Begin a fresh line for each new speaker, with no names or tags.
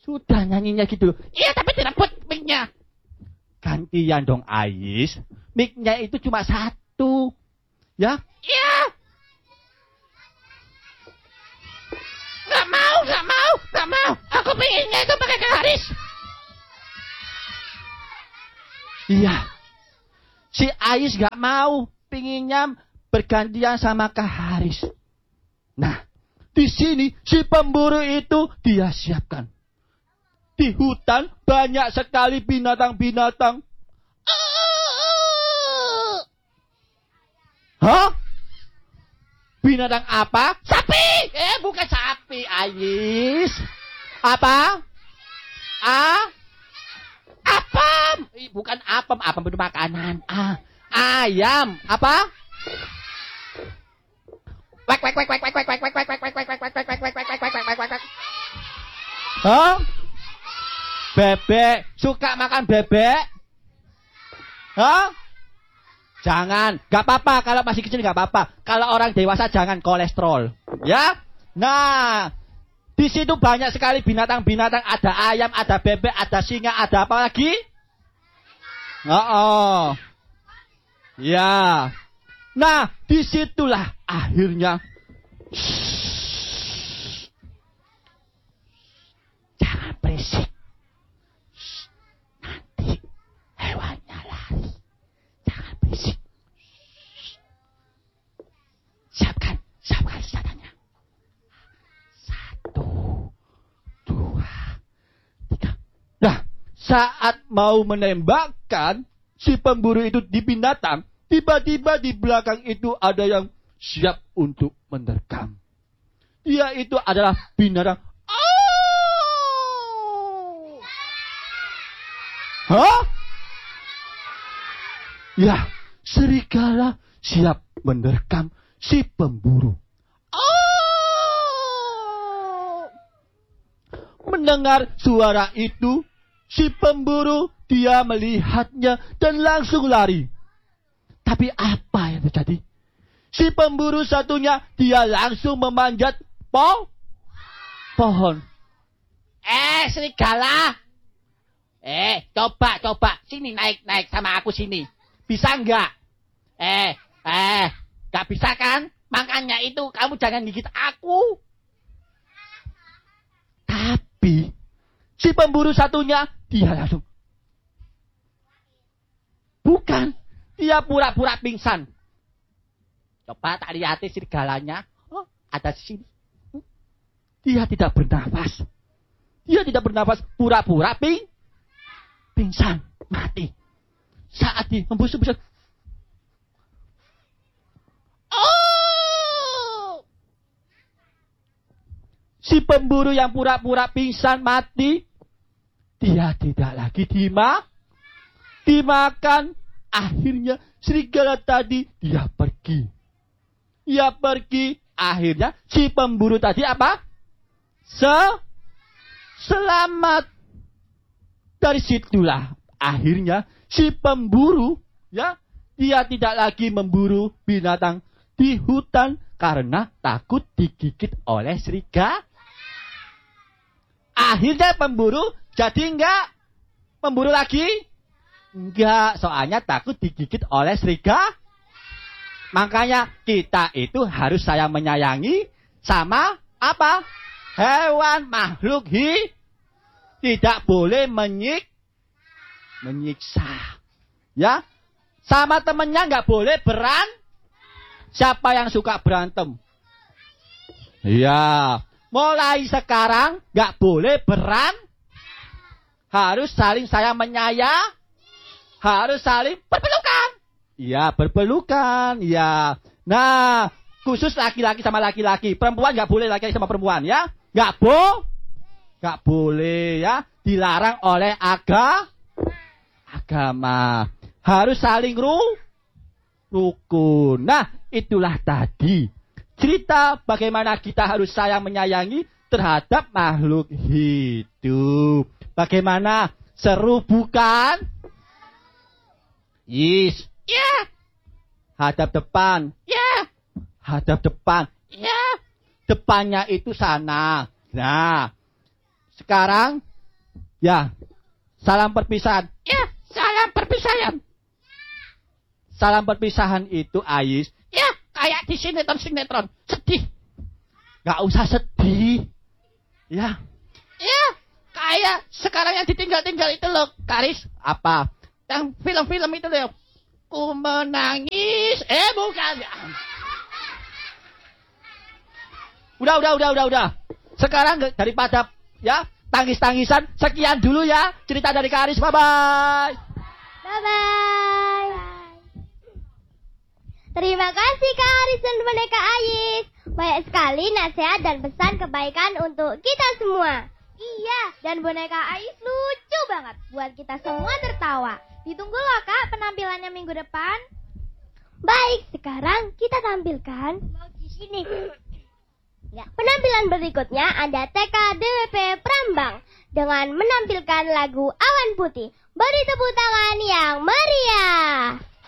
Sudah nyanyinya gitu. Iya, tapi direbut mic-nya. Gantian dong, Ais. Mic-nya itu cuma satu. Ya? Iya. Nggak mau. Aku pengennya itu pakai Kak Haris. Iya. Si Ais nggak mau. Pengennya bergantian sama Kak Haris. Nah, di sini si pemburu itu dia siapkan. Di hutan banyak sekali binatang-binatang. Hah? Binatang apa? Sapi! Bukan sapi, Ais. Apa? Apam! Bukan apam, apam itu makanan. Ayam. Apa? Hah? Bebek, suka makan bebek? Hah? Jangan, gak apa-apa. Kalau masih kecil gak apa-apa. Kalau orang dewasa jangan kolesterol. Ya? Nah, di situ banyak sekali binatang-binatang. Ada ayam, ada bebek, ada singa, ada apa lagi? Ya. Nah, disitulah akhirnya. Jangan berisik. Nanti hewannya lari. Jangan berisik. Siapkan senjatanya. 1, 2, 3. Nah, saat mau menembakkan si pemburu itu di binatang, tiba-tiba di belakang itu ada yang siap untuk menerkam. Dia itu adalah binatang. Hah? Ya, serigala siap menerkam si pemburu. Mendengar suara itu, si pemburu dia melihatnya dan langsung lari. Tapi apa yang terjadi? Si pemburu satunya dia langsung memanjat pohon. Serigala. Coba. Sini naik sama aku sini. Bisa enggak? Gak bisa kan? Makanya itu kamu jangan gigit aku. Tapi si pemburu satunya dia langsung. Bukan. Dia pura-pura pingsan. Coba tak lihat serigalanya. Ada di sini. Dia tidak bernafas. Pura-pura pingsan. Mati. Saat dihembus-hembus. Si pemburu yang pura-pura pingsan mati. Dia tidak lagi dimakan. Akhirnya serigala tadi dia pergi. Akhirnya si pemburu tadi apa? Selamat. Dari situlah akhirnya si pemburu ya dia tidak lagi memburu binatang di hutan karena takut digigit oleh serigala. Akhirnya pemburu jadi enggak memburu lagi? Enggak, soalnya takut digigit oleh serigala. Makanya kita itu harus sayang menyayangi sama apa? Hewan makhluk hidup. Tidak boleh menyiksa. Ya. Sama temennya nggak boleh Siapa yang suka berantem? Iya. Mulai sekarang nggak boleh harus saling sayang menyayang. Harus saling berpelukan. Iya, berpelukan. Iya. Nah, khusus laki-laki sama laki-laki. Perempuan nggak boleh laki-laki sama perempuan ya. Nggak boleh ya. Dilarang oleh agama. Harus saling rukun. Nah, itulah tadi cerita bagaimana kita harus sayang menyayangi terhadap makhluk hidup. Bagaimana? Seru bukan? Yes. Ya. Hadap depan. Ya. Hadap depan. Ya. Depannya itu sana. Nah, sekarang Ya. Salam perpisahan. Ya, salam perpisahan. Salam perpisahan itu Ais. Ya, kayak di sinetron-sinetron. Sedih. Gak usah sedih. Ya. Ya, kayak sekarang yang ditinggal-tinggal itu loh, Karis. Apa? Yang film-film itu loh. Ku menangis. Bukan. Udah. Sekarang daripada ya tangis-tangisan, sekian dulu ya cerita dari Karis. Bye-bye.
Bye-bye. Terima kasih Kak Haris dan boneka Ais. Banyak sekali nasihat dan pesan kebaikan untuk kita semua. Iya, dan boneka Ais lucu banget. Buat kita semua tertawa. Ditunggu loh Kak penampilannya minggu depan. Baik, sekarang kita tampilkan. Mau di sini. Ya. Penampilan berikutnya ada TKDWP Prambang dengan menampilkan lagu Awan Putih. Beri tepuk tangan yang meriah.